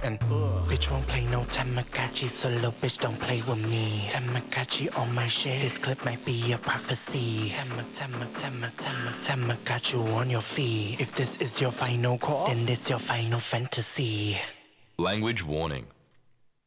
And bitch won't play no Tamagotchi, so little bitch don't play with me. Tamagotchi on my shit, this clip might be a prophecy. Tamagotchi on your feet. If this is your final call, then this your final fantasy. Language warning.